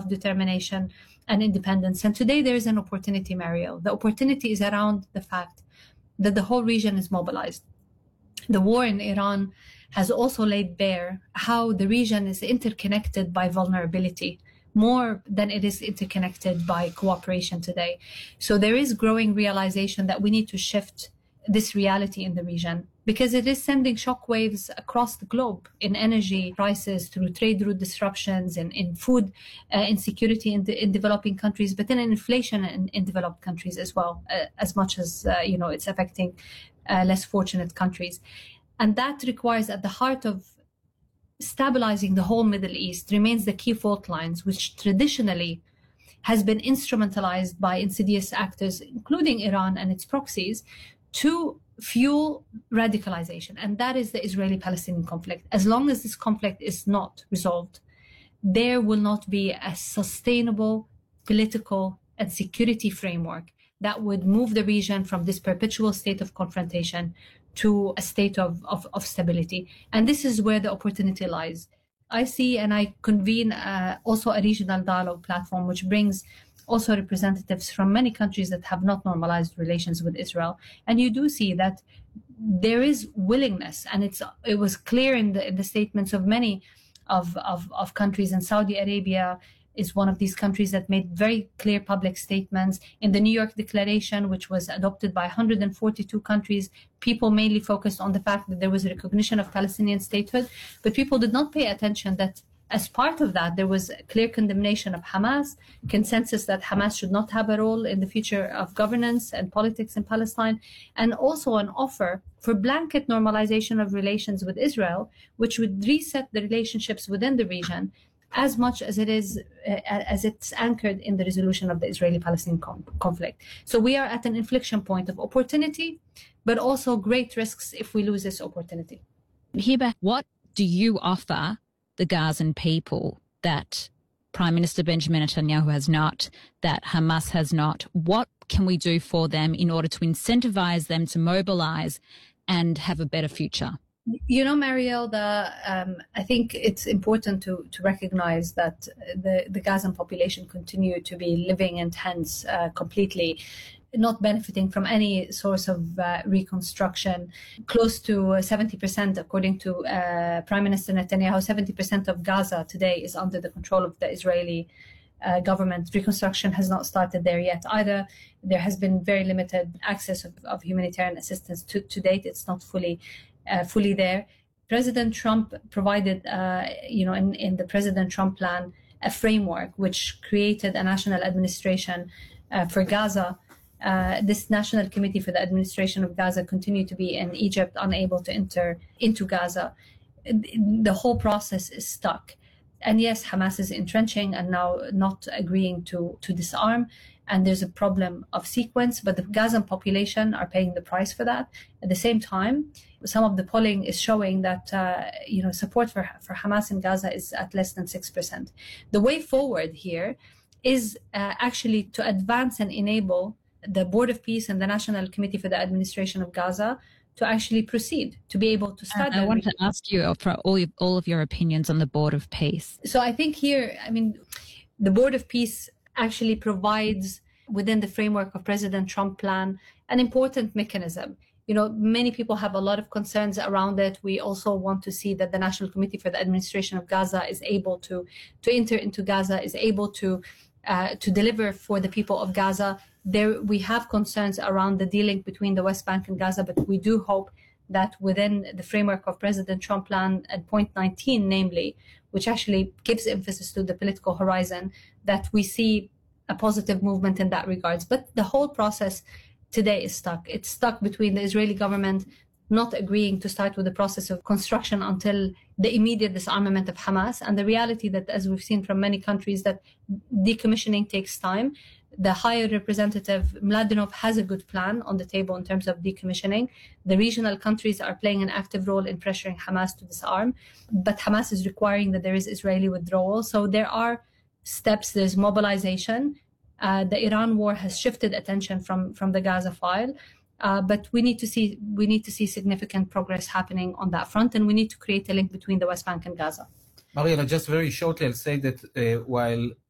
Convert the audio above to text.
self-determination and independence. And today there is an opportunity, Mariel. The opportunity is around the fact that the whole region is mobilized. The war in Iran has also laid bare how the region is interconnected by vulnerability more than it is interconnected by cooperation today. So there is growing realization that we need to shift this reality in the region, because it is sending shockwaves across the globe in energy prices, through trade route disruptions, in food insecurity in developing countries, but then in inflation in developed countries as well, as much as it's affecting less fortunate countries. And that requires, at the heart of stabilizing the whole Middle East, remains the key fault lines, which traditionally has been instrumentalized by insidious actors, including Iran and its proxies, to fuel radicalization. And that is the Israeli-Palestinian conflict. As long as this conflict is not resolved, there will not be a sustainable political and security framework that would move the region from this perpetual state of confrontation to a state of stability. And this is where the opportunity lies. I see, and I convene also a regional dialogue platform, which brings also representatives from many countries that have not normalized relations with Israel. And you do see that there is willingness, and it was clear in the statements of many of countries. And Saudi Arabia is one of these countries that made very clear public statements. In the New York Declaration, which was adopted by 142 countries, people mainly focused on the fact that there was a recognition of Palestinian statehood, but people did not pay attention that as part of that, there was a clear condemnation of Hamas, consensus that Hamas should not have a role in the future of governance and politics in Palestine, and also an offer for blanket normalization of relations with Israel, which would reset the relationships within the region as much as it's anchored in the resolution of the Israeli-Palestinian conflict. So we are at an inflection point of opportunity, but also great risks if we lose this opportunity. Hiba, what do you offer the Gazan people that Prime Minister Benjamin Netanyahu has not, that Hamas has not? What can we do for them in order to incentivize them to mobilize and have a better future? You know, Mariel, I think it's important to recognize that the Gazan population continue to be living in tents, completely not benefiting from any source of reconstruction. Close to 70%, according to Prime Minister Netanyahu, 70% of Gaza today is under the control of the Israeli government. Reconstruction has not started there yet either. There has been very limited access of humanitarian assistance to date. It's not fully there. President Trump provided, in the President Trump plan, a framework which created a national administration for Gaza. This National Committee for the Administration of Gaza continued to be in Egypt, unable to enter into Gaza. The whole process is stuck. And yes, Hamas is entrenching and now not agreeing to disarm. And there's a problem of sequence, but the Gazan population are paying the price for that. At the same time, some of the polling is showing that support for Hamas in Gaza is at less than 6%. The way forward here is actually to advance and enable the Board of Peace and the National Committee for the Administration of Gaza to actually proceed, to be able to start. I wanted to ask you for all of your opinions on the Board of Peace. So I think here, the Board of Peace actually provides, within the framework of President Trump plan, an important mechanism. Many people have a lot of concerns around it. We also want to see that the National Committee for the Administration of Gaza is able to enter into Gaza, is able to deliver for the people of Gaza. There, we have concerns around the dealing between the West Bank and Gaza, but we do hope that within the framework of President Trump plan at point 19, namely, which actually gives emphasis to the political horizon, that we see a positive movement in that regards. But the whole process today is stuck. It's stuck between the Israeli government not agreeing to start with the process of construction until the immediate disarmament of Hamas, and the reality that, as we've seen from many countries, that decommissioning takes time. The High Representative Mladenov has a good plan on the table in terms of decommissioning. The regional countries are playing an active role in pressuring Hamas to disarm, but Hamas is requiring that there is Israeli withdrawal. So there are steps, there's mobilization. The Iran war has shifted attention from the Gaza file, but we need to see significant progress happening on that front, and we need to create a link between the West Bank and Gaza. Mariela, just very shortly, I'll say that while